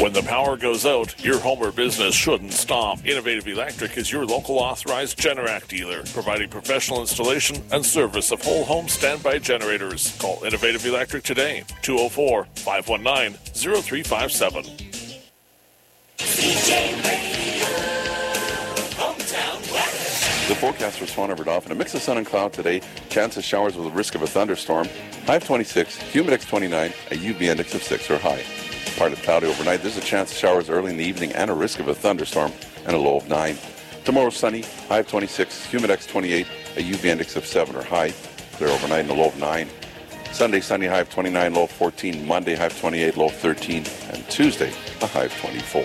When the power goes out, your home or business shouldn't stop. Innovative Electric is your local authorized Generac dealer, providing professional installation and service of whole home standby generators. Call Innovative Electric today, 204-519-0357. CJ Radio, hometown weather. The forecast for Swan River Dauphin, a mix of sun and cloud today, chance of showers with a risk of a thunderstorm, high of 26, humidex 29, a UV index of 6 or high. Partly cloudy overnight, there's a chance of showers early in the evening and a risk of a thunderstorm, and a low of 9. Tomorrow sunny, high of 26, humidex 28, a UV index of 7 or high, clear overnight and a low of 9. Sunday sunny, high of 29, low of 14, Monday high of 28, low of 13, and Tuesday a high of 24.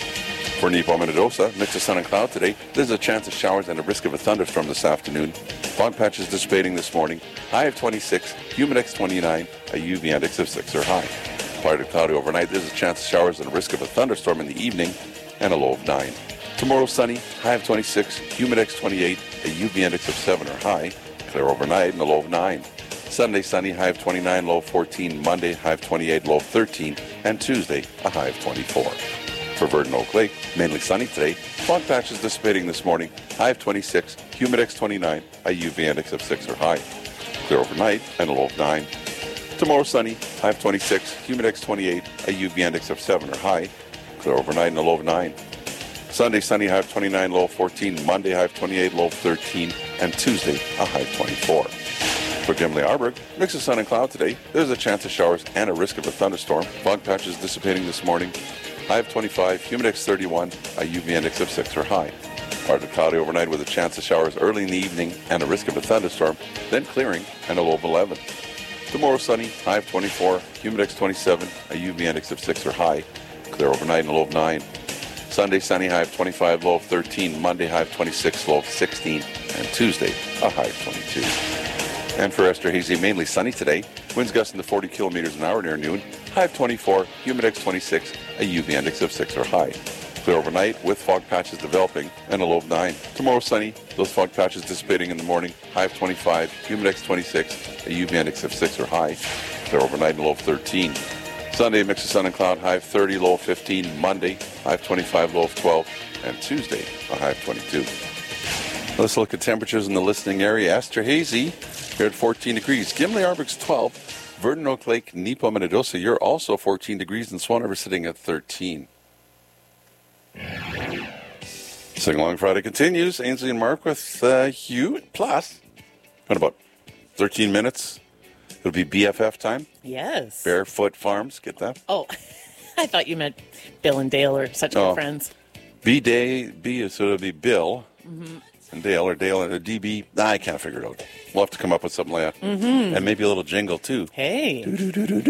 For Nipo Minnedosa, mix of sun and cloud today. There's a chance of showers and a risk of a thunderstorm this afternoon. Fog patches dissipating this morning. High of 26, humidex 29, a UV index of 6 or high. Partly cloudy overnight. There's a chance of showers and a risk of a thunderstorm in the evening, and a low of 9. Tomorrow sunny, high of 26, humidex 28, a UV index of 7 or high. Clear overnight and a low of 9. Sunday sunny, high of 29, low of 14. Monday high of 28, low of 13, and Tuesday a high of 24. For Verdon Oak Lake, mainly sunny today. Fog patches dissipating this morning. High of 26, humidex 29, a UV index of 6 or high. Clear overnight and a low of 9. Tomorrow sunny, high of 26, humidex 28, a UV index of 7 or high. Clear overnight and a low of 9. Sunday sunny, high of 29, low of 14. Monday high of 28, low of 13, and Tuesday a high of 24. For Gimli Arborg, mix of sun and cloud today. There's a chance of showers and a risk of a thunderstorm. Fog patches dissipating this morning. High of 25, humidex 31, a UV index of 6 or high. Partly cloudy overnight with a chance of showers early in the evening and a risk of a thunderstorm, then clearing and a low of 11. Tomorrow sunny, high of 24, humidex 27, a UV index of 6 or high. Clear overnight and a low of 9. Sunday sunny, high of 25, low of 13. Monday high of 26, low of 16, and Tuesday a high of 22. And for Esterhazy, mainly sunny today. Winds gusting to 40 kilometers an hour near noon. High of 24, humidex 26, a UV index of 6 or high. Clear overnight with fog patches developing and a low of 9. Tomorrow sunny, those fog patches dissipating in the morning. High of 25, humidex 26, a UV index of 6 or high. Clear overnight and a low of 13. Sunday, mix of sun and cloud, high of 30, low of 15. Monday, high of 25, low of 12. And Tuesday, a high of 22. Let's look at temperatures in the listening area. Esterhazy, here at 14 degrees. Gimli Arborg's 12. Verdon Oak Lake, Nipo Minnedosa, you're also 14 degrees, and Swan River sitting at 13. Sing Along Friday continues. Ainsley and Mark with Hugh. Plus, in about 13 minutes, it'll be BFF time. Yes. Barefoot Farms, get that? Oh, I thought you meant Bill and Dale are such good friends. B, so it'll be Bill. Mm-hmm. And Dale or DB. I can't figure it out. We'll have to come up with something like that. Mm-hmm. And maybe a little jingle, too. Hey.